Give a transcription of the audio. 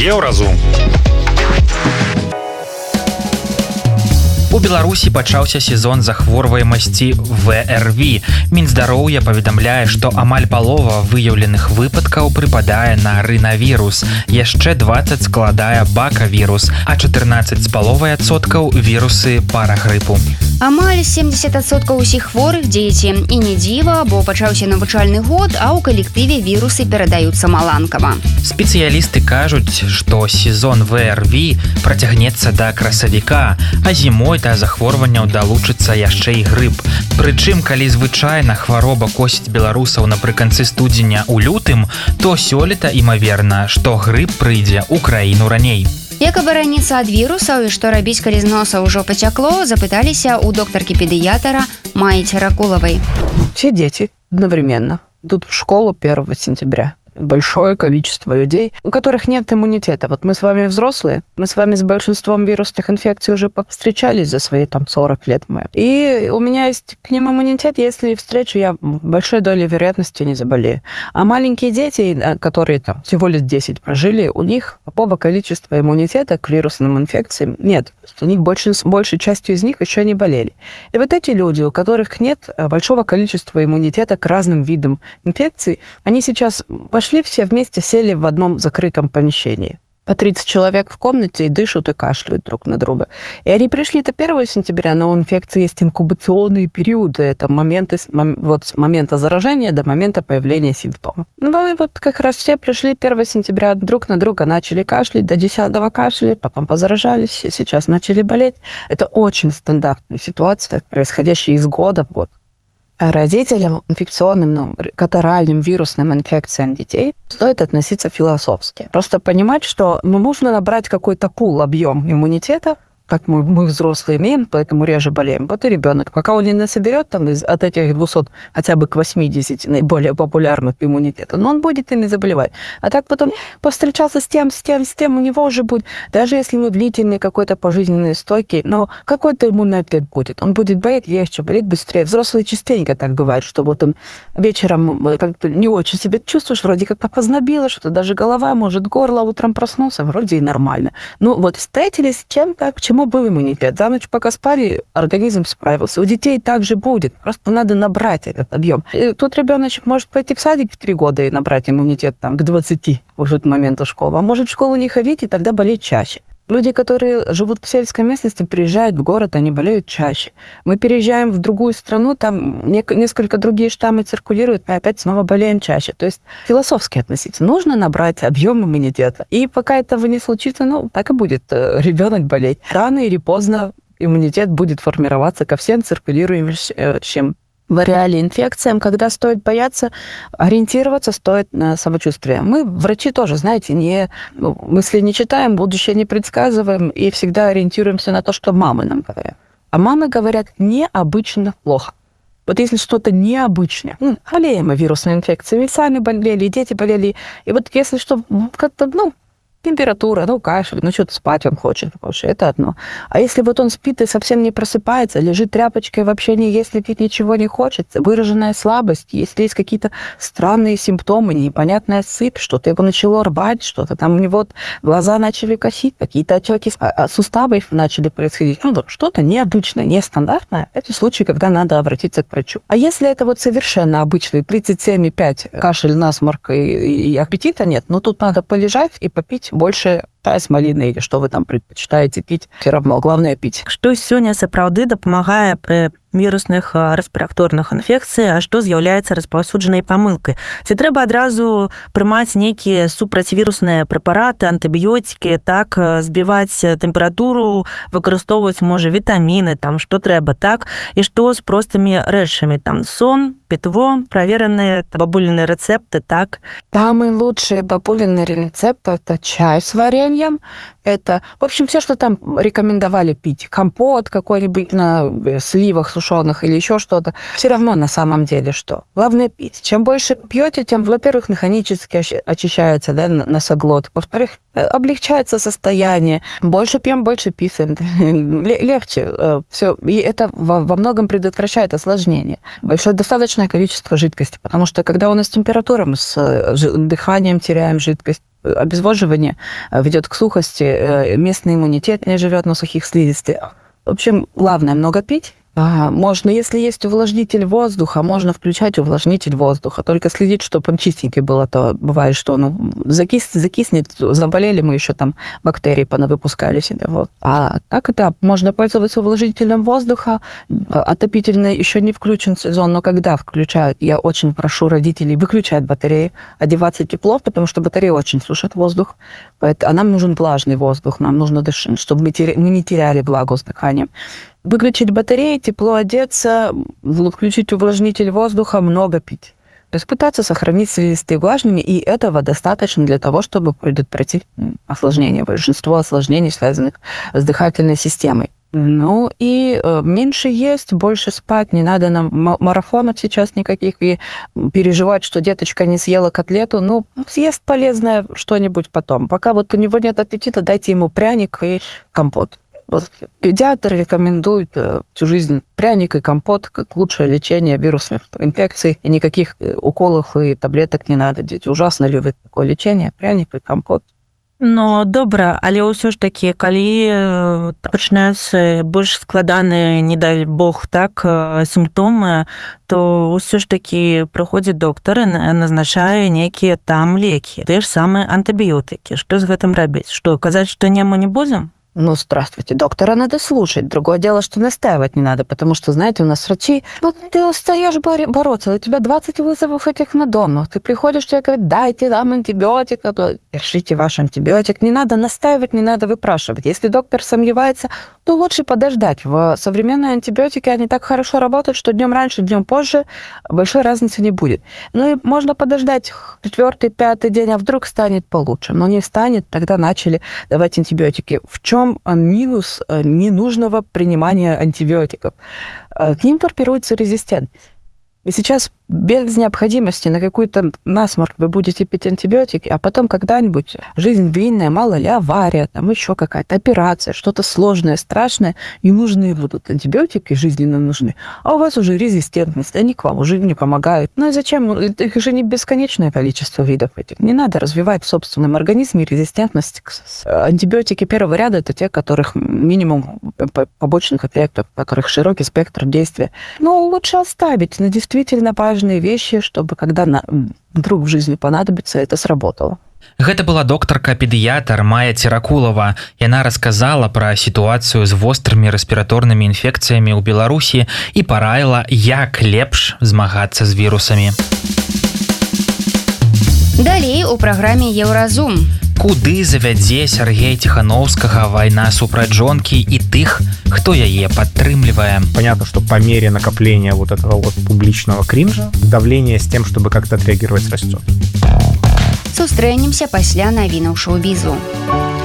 Еўразум. У Беларусі пачаўся сезон захворваемасці ВРВ. Мінздароўя паведамляе, што амаль палова выяўленых выпадкаў прыпадае на рынавірус. Яшчэ 20 складае бакавірус, а 14,5% вірусы парагрыпу. Амаль 70% усіх хворых дзеці. І не дзіва, бо пачаўся навучальны год, а ў калектыве вірусы перадаюцца маланкава. Спецыялісты кажуць, што сезон ВРВ працягнецца да красавіка, а зімой да захворванняў далучыцца яшчэ і грып. Прычым, калі звычайна хвароба косіць беларусаў напрыканцы студзеня ў лютым, то сёлета імаверна, што грып прыйдзе ў краіну раней. Як абараніцца ад вірусаў і што рабіць, калі з носа ўжо пацякло, запыталіся у доктаркі-педыятара Майи Терракуловой. Все дети одновременно идут в школу 1 сентября. Большое количество людей, у которых нет иммунитета. Вот мы с вами взрослые, мы с вами с большинством вирусных инфекций уже повстречались за свои 40 лет. И у меня есть к ним иммунитет, если встречу, я большой долей вероятности не заболею. А маленькие дети, которые всего лет 10 прожили, у них такого количества иммунитета к вирусным инфекциям нет. У них большей частью из них еще не болели. И вот эти люди, у которых нет большого количества иммунитета к разным видам инфекций, они сейчас пошли все вместе, сели в одном закрытом помещении. По 30 человек в комнате и дышат, и кашляют друг на друга. И они пришли-то 1 сентября, но у инфекции есть инкубационные периоды. Это моменты вот с момента заражения до момента появления симптомов. Ну, и вот как раз все пришли 1 сентября друг на друга, начали кашлять, до 10-го кашляли, потом позаражались, и сейчас начали болеть. Это очень стандартная ситуация, происходящая из года в год. Родителям инфекционным, катаральным, вирусным инфекциям детей стоит относиться философски. Просто понимать, что нужно набрать какой-то пул, объем иммунитета, как мы взрослые имеем, поэтому реже болеем. Вот и ребенок, пока он не насоберет от этих 200 хотя бы к 80 наиболее популярных иммунитетов, но он будет ими заболевать. А так потом повстречался с тем, у него уже будет, даже если ему длительный какой-то пожизненный стойкий, но какой-то иммунитет будет. Он будет болеть легче, болеть быстрее. Взрослые частенько так бывает, что вот он вечером как-то не очень себя чувствуешь, вроде как познобило, что-то даже голова, может, горло, утром проснулся, вроде и нормально. Ну вот встретились с чем-то, к чему был иммунитет. За ночь пока спали, организм справился. У детей также будет. Просто надо набрать этот объем. И тут ребеночек может пойти в садик в 3 года и набрать иммунитет к 20 уже к моменту школы. А может в школу не ходить и тогда болеть чаще. Люди, которые живут в сельской местности, приезжают в город, они болеют чаще. Мы переезжаем в другую страну, там несколько другие штаммы циркулируют, и опять снова болеем чаще. То есть философски относиться. Нужно набрать объем иммунитета. И пока этого не случится, так и будет ребенок болеть. Рано или поздно иммунитет будет формироваться ко всем циркулирующим в ареале инфекциям, когда стоит бояться, ориентироваться стоит на самочувствие. Мы, врачи, тоже, знаете, мысли не читаем, будущее не предсказываем и всегда ориентируемся на то, что мамы нам говорят. А мамы говорят необычно плохо. Вот если что-то необычное, болеем мы вирусной инфекцией, сами болели, дети болели, и вот если что, как-то, температура, кашель, что-то спать он хочет, это одно. А если вот он спит и совсем не просыпается, лежит тряпочкой, вообще не ест, пить ничего не хочет, выраженная слабость, если есть какие-то странные симптомы, непонятная сыпь, что-то его начало рвать, что-то там у него глаза начали косить, какие-то отеки суставов начали происходить, что-то необычное, нестандартное, это случай, когда надо обратиться к врачу. А если это вот совершенно обычный 37,5 кашель, насморк и аппетита нет, тут надо полежать и попить больше чай с малиной или что вы там предпочитаете пить, все равно, главное пить. Што сёння сапраўды дапамагае пры вірусных рэспіраторных інфекцый, а што з'яўляецца распаўсюджанай памылкай? Ці трэба адразу прымаць нейкія супрацьвірусныя прэпараты, антыбіётыкі, так, збіваць тэмпературу, выкарыстоўваць, можа, вітаміны, што трэба, так? І што з простымі рэчамі, сон, питво, проверенные бабулины рецепты, так? Самый лучший бабулины рецепт – это чай с вареньем. Это, в общем, все, что там рекомендовали пить. Компот какой-нибудь на сливах сушеных или еще что-то. Все равно на самом деле что? Главное пить. Чем больше пьете, тем, во-первых, механически очищается носоглотка. Во-вторых, облегчается состояние. Больше пьем, больше писаем. Легче все. И это во многом предотвращает осложнение. Достаточное количество жидкости. Потому что когда у нас температура, мы с дыханием теряем жидкость. обезвоживание ведет к сухости, местный иммунитет не живет на сухих слизистых. В общем, главное много пить. Можно, если есть увлажнитель воздуха, можно включать увлажнитель воздуха. Только следить, чтобы он чистенький был, а то бывает, что закиснет, заболели мы еще там, бактерии понавыпускали себе. Вот. А так да, можно пользоваться увлажнителем воздуха. Отопительный еще не включен сезон, но когда включают, я очень прошу родителей выключать батареи, одеваться тепло, потому что батареи очень сушат воздух. А нам нужен влажный воздух, нам нужно дышать, чтобы мы не теряли влагу с дыханием. Выключить батареи, тепло одеться, включить увлажнитель воздуха, много пить. То есть пытаться сохранить слизистые влажными, и этого достаточно для того, чтобы предотвратить осложнения. Большинство осложнений, связанных с дыхательной системой. Ну и меньше есть, больше спать, не надо нам марафонов сейчас никаких, и переживать, что деточка не съела котлету, ну, съест полезное что-нибудь потом. Пока вот у него нет аппетита, дайте ему пряник и компот. Вот педиатр рекомендует всю жизнь пряник и компот как лучшее лечение вирусных инфекций. И никаких уколов и таблеток не надо. Дети ужасно любят такое лечение. Пряник и компот. Ну, добра, але ўсё ж такі, калі пачынаюцца больш складаныя, не дай бог, так, сімптомы, то ўсё ж такі прыходзіць доктар і назначае нейкія там лекі, тыя ж самыя антыбіётыкі. Што з гэтым рабіць? Што, казаць, што не, мы не будзем? Ну, здравствуйте, доктора надо слушать. Другое дело, что настаивать не надо, потому что, знаете, у нас врачи, вот ты устаешь бороться, у тебя 20 вызовов этих на дом, ты приходишь, тебе говорят, дайте нам антибиотик, держите ваш антибиотик. Не надо настаивать, не надо выпрашивать. Если доктор сомневается, то лучше подождать. В современные антибиотики, они так хорошо работают, что днем раньше, днем позже большой разницы не будет. Ну и можно подождать 4-й, 5-й день, а вдруг станет получше. Но не станет, тогда начали давать антибиотики. В чем минус ненужного принимания антибиотиков? К ним формируется резистентность. И сейчас без необходимости на какой-то насморк вы будете пить антибиотики, а потом когда-нибудь жизнь длинная, мало ли, авария, там еще какая-то операция, что-то сложное, страшное, и нужны будут антибиотики, жизненно нужны. А у вас уже резистентность, они к вам уже не помогают. Ну и зачем? Их же не бесконечное количество видов этих. Не надо развивать в собственном организме резистентность. Антибиотики первого ряда – это те, которых минимум побочных эффектов, у которых широкий спектр действия. Но лучше оставить на действительно важные вещи, чтобы когда вдруг в жизни понадобится, это сработало. Гэта была доктарка-педыятр Майя Церакулова. Яна расказала пра сітуацыю з вострымі рэспіраторнымі інфекцыямі ў Беларусі і параіла, як лепш змагацца з вірусамі. Далей у праграме Еўразум. Куды завядзе Сергея Тихановскага вайна супраць жонкі і тых, хто яе падтрымлівае? Понятно, что по мере накопления вот этого вот публичного кринжа, давление с тем, чтобы как-то отреагировать, растет. Сустрэнемся пасля навінаў шоу-бізу.